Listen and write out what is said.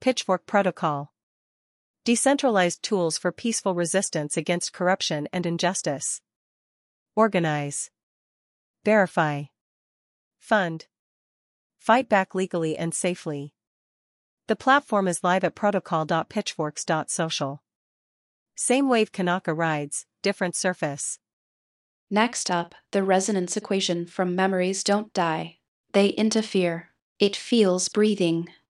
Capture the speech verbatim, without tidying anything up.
Pitchfork Protocol. Decentralized tools for peaceful resistance against corruption and injustice. Organize. Verify. Fund. Fight back legally and safely. The platform is live at protocol dot pitchforks dot social. Same wave Kanaka rides, different surface. Next up, the resonance equation from Memories Don't Die. They interfere. It feels breathing.